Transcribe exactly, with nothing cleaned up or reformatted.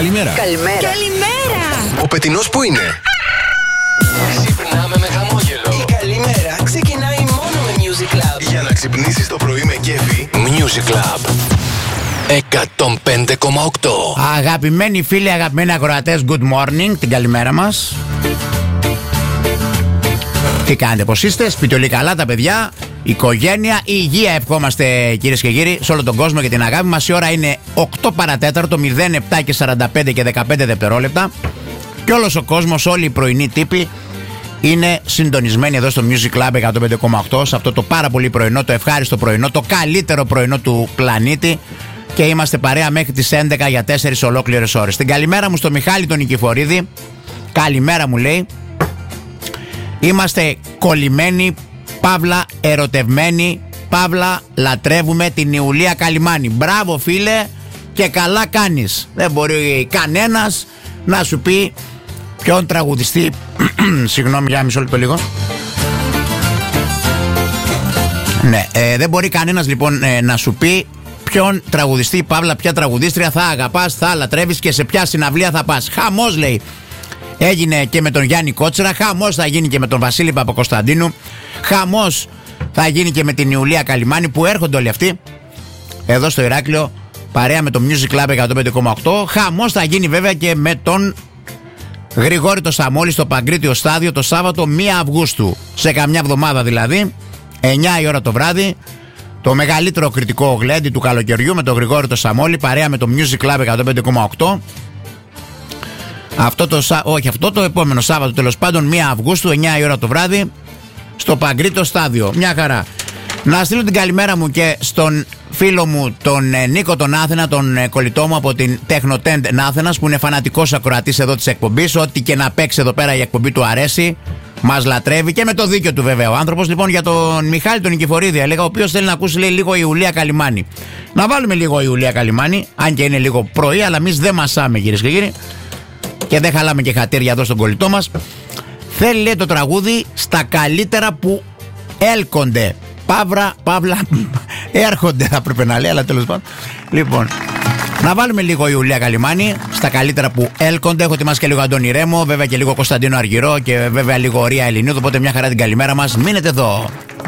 Καλημέρα. Καλημέρα. Καλημέρα. Ο Πετεινός που είναι? Ξυπνάμε με χαμόγελο. Η καλημέρα ξεκινάει μόνο με Music Club. Για να ξυπνήσεις το πρωί με κέφι. Music Club εκατόν πέντε κόμμα οκτώ. Αγαπημένοι φίλοι, αγαπημένοι ακροατές, good morning, την καλημέρα μας. Τι κάνετε, πως είστε, σπίτι όλοι καλά τα παιδιά, οικογένεια, υγεία ευχόμαστε κυρίες και κύριοι σε όλο τον κόσμο και την αγάπη μας. Η ώρα είναι οκτώ παρατέταρτο, μηδέν επτά και σαράντα πέντε και δεκαπέντε δευτερόλεπτα. Και όλος ο κόσμος, όλοι οι πρωινοί τύποι είναι συντονισμένοι εδώ στο Music Club εκατόν πέντε κόμμα οκτώ, σε αυτό το πάρα πολύ πρωινό, το ευχάριστο πρωινό, το καλύτερο πρωινό του πλανήτη. Και είμαστε παρέα μέχρι τις έντεκα για τέσσερις ολόκληρες ώρες. Την καλημέρα μου στο Μιχάλη τον Νικηφορίδη. Καλημέρα μου λέει. Είμαστε κολλημένοι, παύλα ερωτευμένοι, παύλα λατρεύουμε την Ιουλία Καλυμάνη. Μπράβο φίλε και καλά κάνεις. Δεν μπορεί κανένας να σου πει ποιον τραγουδιστή. Συγγνώμη για μισό λεπτό λίγο. Ναι, ε, δεν μπορεί κανένας λοιπόν ε, να σου πει ποιον τραγουδιστή, παύλα ποια τραγουδίστρια θα αγαπάς, θα λατρεύεις και σε ποια συναυλία θα πας. Χαμός λέει έγινε και με τον Γιάννη Κότσερα, χαμός θα γίνει και με τον Βασίλη Παπακοσταντίνου, χαμός θα γίνει και με την Ιουλία Καλυμάνη που έρχονται όλοι αυτοί εδώ στο Ηράκλειο παρέα με το Music Club εκατόν πέντε κόμμα οκτώ. Χαμός θα γίνει βέβαια και με τον Γρηγόρη το Σαμόλη στο Παγκρίτιο Στάδιο το Σάββατο πρώτη Αυγούστου, σε καμιά εβδομάδα δηλαδή, εννιά η ώρα το βράδυ. Το μεγαλύτερο κριτικό γλέντι του καλοκαιριού με τον Γρηγόρη το Σαμόλη παρέα με το Music Club εκατόν πέντε κόμμα οκτώ. Αυτό το, όχι, αυτό το επόμενο Σάββατο τέλος πάντων πρώτη Αυγούστου, εννιά η ώρα το βράδυ, στο Παγκρίτιο Στάδιο. Μια χαρά. Να στείλω την καλημέρα μου και στον φίλο μου τον ε, Νίκο τον Άθενα, τον ε, κολλητό μου από την Τεχνοτέντ Άθενας, που είναι φανατικός ακροατής εδώ της εκπομπής. Ό,τι και να παίξει εδώ πέρα η εκπομπή του αρέσει. Μας λατρεύει και με το δίκιο του βέβαια ο άνθρωπος. Λοιπόν, για τον Μιχάλη τον Νικηφορίδη έλεγα, ο οποίος θέλει να ακούσει λέει, λίγο Ιουλία Καλυμάνη. Να βάλουμε λίγο Ιουλία Καλυμάνη, αν και είναι λίγο πρωί, αλλά εμείς δεν μασάμε κυρίες και κύριοι. Και δεν χαλάμε και χατήρια εδώ στον κολλητό μας. Θέλει λέει το τραγούδι στα καλύτερα που έλκονται. Παύρα, παύλα, έρχονται θα πρέπει να λέει, αλλά τέλος πάντων. Λοιπόν, να βάλουμε λίγο Ιουλία Καλυμάνη στα καλύτερα που έλκονται. Έχω ετοιμάσει και λίγο Αντώνη Ρέμο, βέβαια και λίγο Κωνσταντίνο Αργυρό και βέβαια λίγο Ρία Ελληνίδου. Οπότε μια χαρά την καλημέρα μας. Μείνετε εδώ.